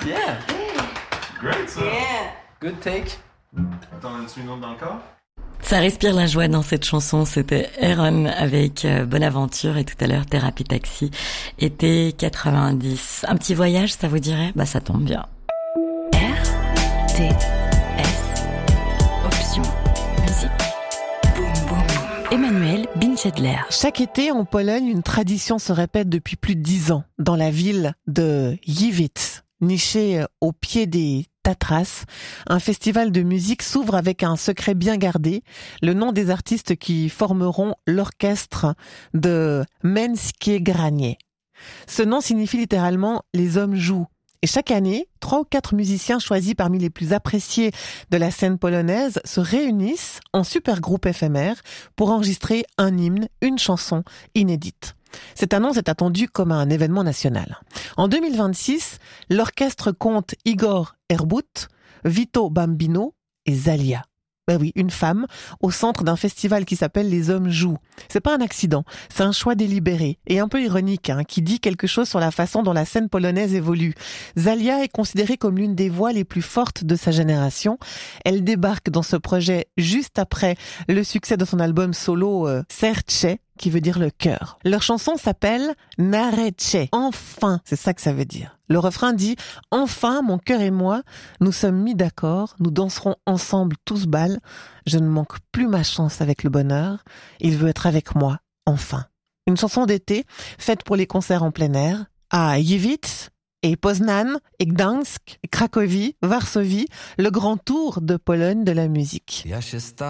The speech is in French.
Yeah. Great, ça. Yeah. Good take. T'en as-tu une autre dans le corps? Ça respire la joie dans cette chanson, c'était Aaron avec Bonaventure et tout à l'heure Thérapie Taxi, été 90. Un petit voyage, ça vous dirait? Bah ça tombe bien. RTS, option musique. Boum boum. Emmanuel Binchedler. Chaque été, en Pologne, une tradition se répète depuis plus de 10 ans. Dans la ville de Gliwice, nichée au pied des Tatras, un festival de musique s'ouvre avec un secret bien gardé, le nom des artistes qui formeront l'orchestre de Męskie Granie. Ce nom signifie littéralement « les hommes jouent ». Et chaque année, 3 ou 4 musiciens choisis parmi les plus appréciés de la scène polonaise se réunissent en super groupe éphémère pour enregistrer un hymne, une chanson inédite. Cette annonce est attendue comme un événement national. En 2026, l'orchestre compte Igor Herbut, Vito Bambino et Zalia. Ben oui, une femme au centre d'un festival qui s'appelle Les Hommes Jouent. C'est pas un accident, c'est un choix délibéré et un peu ironique, qui dit quelque chose sur la façon dont la scène polonaise évolue. Zalia est considérée comme l'une des voix les plus fortes de sa génération. Elle débarque dans ce projet juste après le succès de son album solo Serce, qui veut dire le cœur. Leur chanson s'appelle Narece. Enfin, c'est ça que ça veut dire. Le refrain dit « Enfin, mon cœur et moi, nous sommes mis d'accord, nous danserons ensemble tous bal. Je ne manque plus ma chance avec le bonheur. Il veut être avec moi, enfin. » Une chanson d'été, faite pour les concerts en plein air, à Gliwice et Poznań, et Gdańsk, et Cracovie, Varsovie, le grand tour de Pologne de la musique.